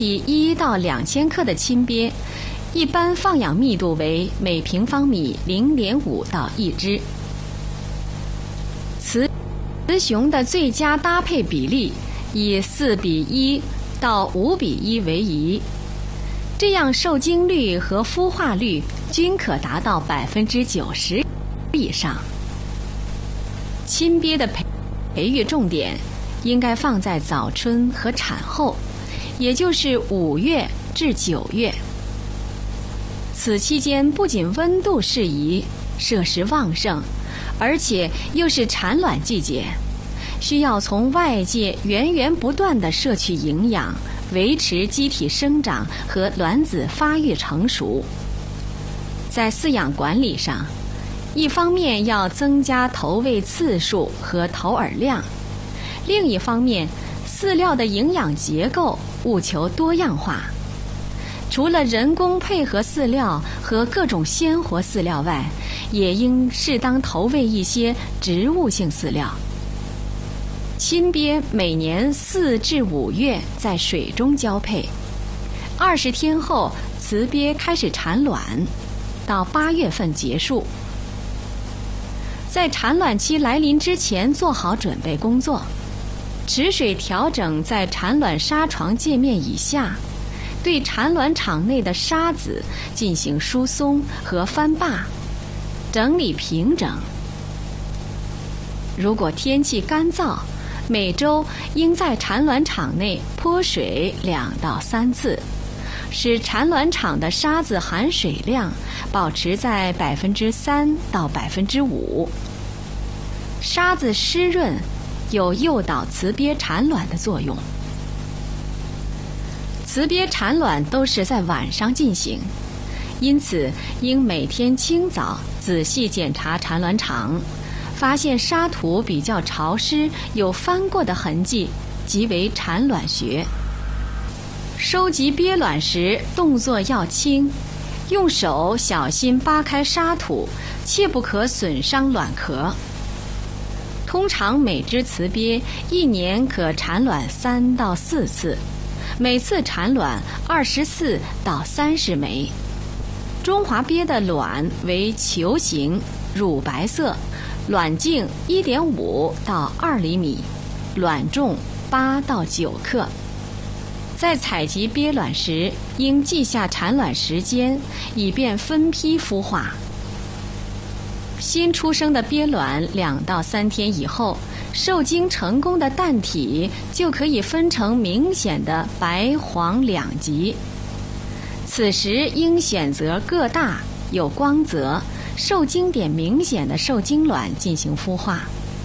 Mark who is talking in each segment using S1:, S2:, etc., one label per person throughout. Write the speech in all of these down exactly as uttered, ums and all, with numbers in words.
S1: 一到两千克的亲鳖，一般放养密度为每平方米零点五到一只。雌雌雄的最佳搭配比例以四比一到五比一为宜，这样受精率和孵化率均可达到百分之九十以上。亲鳖的培培育重点应该放在早春和产后，也就是五月至九月。此期间不仅温度适宜，摄食旺盛，而且又是产卵季节，需要从外界源源不断地摄取营养，维持机体生长和卵子发育成熟。在饲养管理上，一方面要增加投喂次数和投饵量，另一方面，饲料的营养结构务求多样化。除了人工配合饲料和各种鲜活饲料外，也应适当投喂一些植物性饲料。亲鳖每年四至五月在水中交配，二十天后雌鳖开始产卵，到八月份结束。在产卵期来临之前做好准备工作，池水调整在产卵沙床界面以下，对产卵场内的沙子进行疏松和翻坝，整理平整。如果天气干燥，每周应在产卵场内泼水两到三次，使产卵场的沙子含水量保持在百分之三到百分之五。沙子湿润，有诱导雌鳖产卵的作用。雌鳖产卵都是在晚上进行，因此应每天清早仔细检查产卵场，发现沙土比较潮湿，有翻过的痕迹，即为产卵穴。收集鳖卵时动作要轻，用手小心扒开沙土，切不可损伤卵壳。通常每只雌鳖一年可产卵三到四次，每次产卵二十四到三十枚。中华鳖的卵为球形，乳白色，卵径一点五到二厘米，卵重八到九克。在采集鳖卵时，应记下产卵时间，以便分批孵化。新出生的鳖卵两到三天以后，受精成功的蛋体就可以分成明显的白黄两级。此时应选择个大、有光泽、受精点明显的受精卵进行孵化。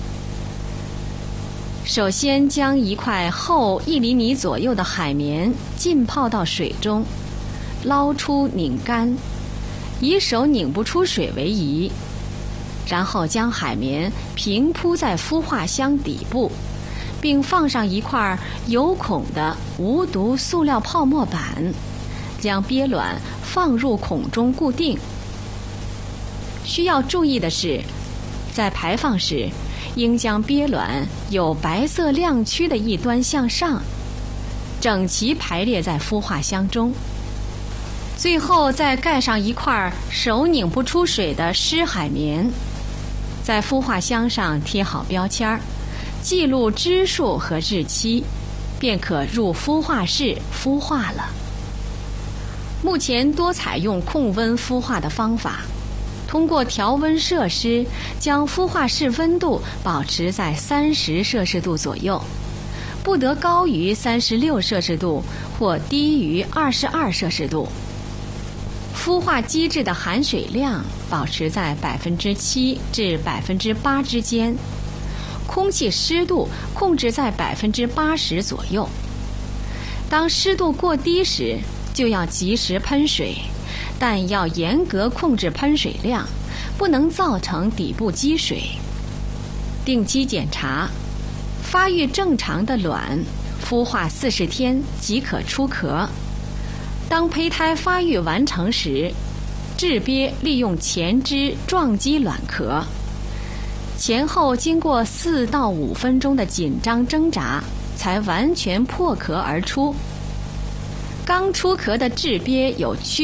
S1: 首先将一块厚一厘米左右的海绵浸泡到水中，捞出拧干，以手拧不出水为宜。然后将海绵平铺在孵化箱底部，并放上一块有孔的无毒塑料泡沫板，将鳖卵放入孔中固定。需要注意的是，在排放时，应将鳖卵有白色亮区的一端向上，整齐排列在孵化箱中。最后再盖上一块手拧不出水的湿海绵，在孵化箱上贴好标签，记录只数和日期，便可入孵化室孵化了。目前多采用控温孵化的方法，通过调温设施，将孵化室温度保持在三十摄氏度左右，不得高于三十六摄氏度或低于二十二摄氏度。孵化机制的含水量保持在百分之七至百分之八之间，空气湿度控制在百分之八十左右。当湿度过低时，就要及时喷水，但要严格控制喷水量，不能造成底部积水。定期检查，发育正常的卵，孵化四十天即可出壳。当胚胎发育完成时，制鳖利用前肢撞击卵壳，前后经过四到五分钟的紧张挣扎，才完全破壳而出。 刚出壳的雉鳖有区